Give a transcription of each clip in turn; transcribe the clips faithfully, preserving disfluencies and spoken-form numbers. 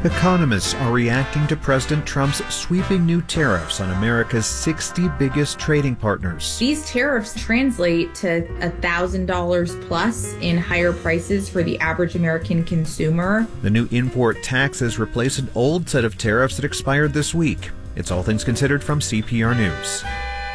Economists are reacting to President Trump's sweeping new tariffs on America's sixty biggest trading partners. These tariffs translate to one thousand dollars plus in higher prices for the average American consumer. The new import taxes replace an old set of tariffs that expired this week. It's All Things Considered from C P R News.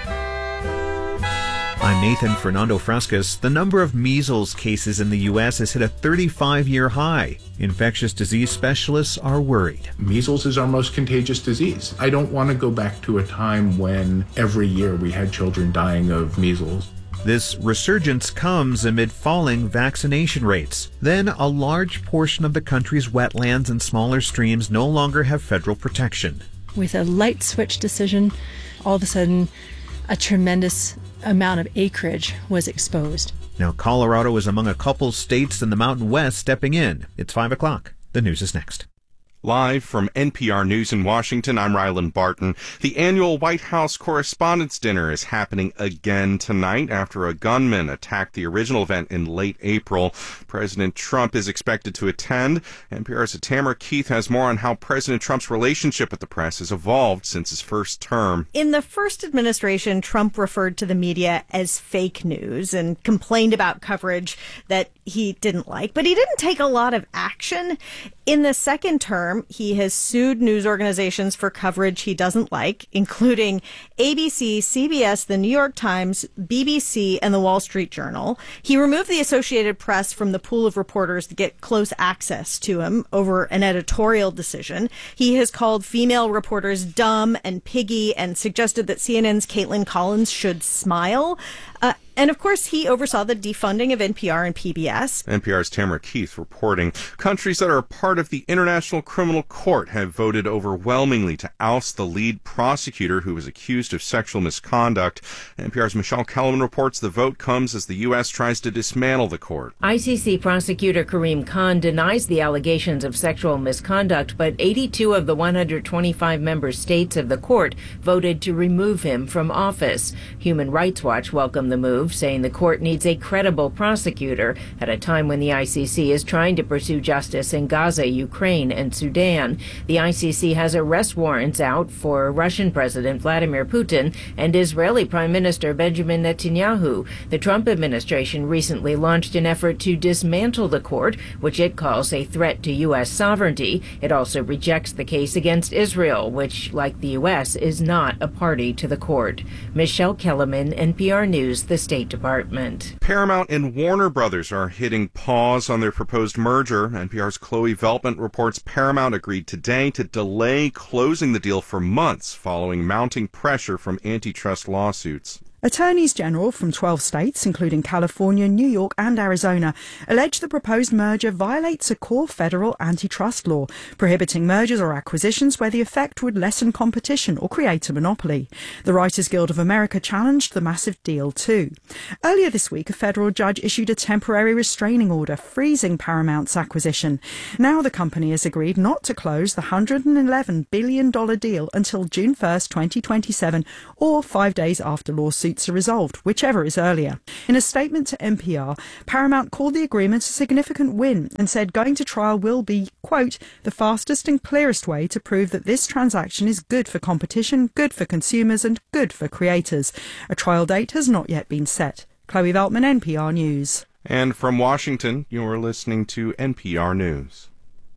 I'm Nathan Fernando Frascas. The number of measles cases in the U S has hit a thirty-five-year high. Infectious disease specialists are worried. Measles is our most contagious disease. I don't want to go back to a time when every year we had children dying of measles. This resurgence comes amid falling vaccination rates. Then, a large portion of the country's wetlands and smaller streams no longer have federal protection. With a light switch decision, all of a sudden, a tremendous amount of acreage was exposed. Now, Colorado is among a couple states in the Mountain West stepping in. It's five o'clock. The news is next. Live from N P R News in Washington, I'm Rylan Barton. The annual White House Correspondents' Dinner is happening again tonight after a gunman attacked the original event in late April. President Trump is expected to attend. N P R's Tamara Keith has more on how President Trump's relationship with the press has evolved since his first term. In the first administration, Trump referred to the media as fake news and complained about coverage that he didn't like, but he didn't take a lot of action. In the second term, he has sued news organizations for coverage he doesn't like, including A B C, C B S, The New York Times, B B C, and The Wall Street Journal. He removed the Associated Press from the pool of reporters to get close access to him over an editorial decision. He has called female reporters dumb and piggy and suggested that C N N's Caitlin Collins should smile. Uh, and, of course, he oversaw the defunding of N P R and P B S. N P R's Tamara Keith reporting. Countries that are part of the International Criminal Court have voted overwhelmingly to oust the lead prosecutor who was accused of sexual misconduct. N P R's Michelle Kellerman reports the vote comes as the U S tries to dismantle the court. I C C prosecutor Karim Khan denies the allegations of sexual misconduct, but eighty-two of the one hundred twenty-five member states of the court voted to remove him from office. Human Rights Watch welcomed the move, saying the court needs a credible prosecutor at a time when the I C C is trying to pursue justice in Gaza, Ukraine, and Sudan. The I C C has arrest warrants out for Russian President Vladimir Putin and Israeli Prime Minister Benjamin Netanyahu. The Trump administration recently launched an effort to dismantle the court, which it calls a threat to U S sovereignty. It also rejects the case against Israel, which, like the U S, is not a party to the court. Michelle Kellerman, N P R News, the State Department. Paramount and Warner Brothers are hitting pause on their proposed merger. N P R's Chloe Veltman reports Paramount agreed today to delay closing the deal for months following mounting pressure from antitrust lawsuits. Attorneys General from twelve states, including California, New York and Arizona, allege the proposed merger violates a core federal antitrust law, prohibiting mergers or acquisitions where the effect would lessen competition or create a monopoly. The Writers Guild of America challenged the massive deal too. Earlier this week, a federal judge issued a temporary restraining order freezing Paramount's acquisition. Now the company has agreed not to close the one hundred eleven billion dollars deal until June first, twenty twenty-seven, or five days after lawsuits are resolved, whichever is earlier. In a statement to N P R, Paramount called the agreement a significant win and said going to trial will be, quote, the fastest and clearest way to prove that this transaction is good for competition, good for consumers and good for creators. A trial date has not yet been set. Chloe Veltman, N P R News. And from Washington, you're listening to N P R News.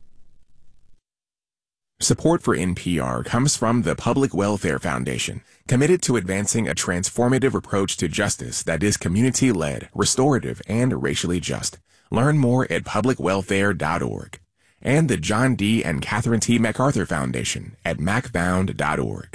Support for N P R comes from the Public Welfare Foundation, committed to advancing a transformative approach to justice that is community-led, restorative, and racially just. Learn more at public welfare dot org. And the John D. and Catherine T. MacArthur Foundation at mac found dot org.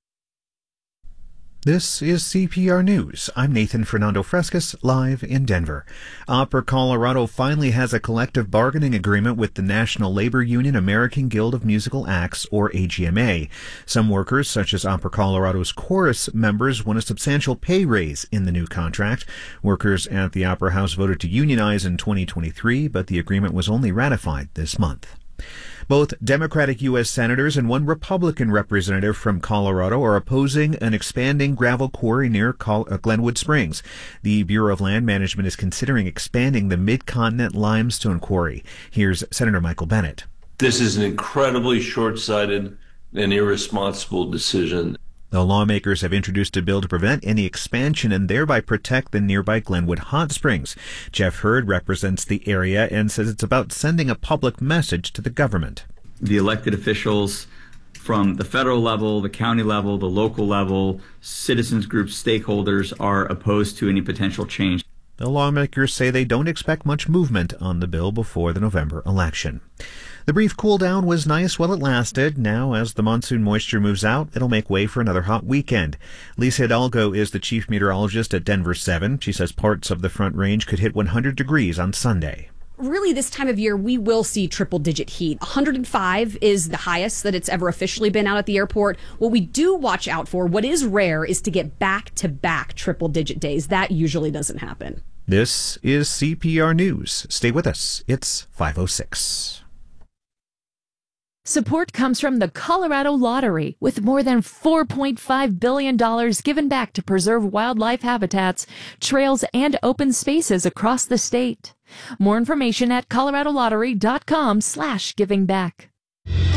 This is C P R News. I'm Nathan Fernando Frascas, live in Denver. Opera Colorado finally has a collective bargaining agreement with the National Labor Union American Guild of Musical Acts, or A G M A. Some workers, such as Opera Colorado's chorus members, won a substantial pay raise in the new contract. Workers at the Opera House voted to unionize in twenty twenty-three, but the agreement was only ratified this month. Both Democratic U S senators and one Republican representative from Colorado are opposing an expanding gravel quarry near Glenwood Springs. The Bureau of Land Management is considering expanding the Mid-Continent Limestone Quarry. Here's Senator Michael Bennet. This is an incredibly short-sighted and irresponsible decision. The lawmakers have introduced a bill to prevent any expansion and thereby protect the nearby Glenwood Hot Springs. Jeff Hurd represents the area and says it's about sending a public message to the government. The elected officials from the federal level, the county level, the local level, citizens groups, stakeholders are opposed to any potential change. The lawmakers say they don't expect much movement on the bill before the November election. The brief cool down was nice while it lasted. Now, as the monsoon moisture moves out, it'll make way for another hot weekend. Lisa Hidalgo is the chief meteorologist at Denver seven. She says parts of the Front Range could hit one hundred degrees on Sunday. Really, this time of year, we will see triple-digit heat. one hundred five is the highest that it's ever officially been out at the airport. What we do watch out for, what is rare, is to get back-to-back triple-digit days. That usually doesn't happen. This is C P R News. Stay with us. It's five oh six. Support comes from the Colorado Lottery, with more than four point five billion dollars given back to preserve wildlife habitats, trails, and open spaces across the state. More information at coloradolottery.com slash giving back.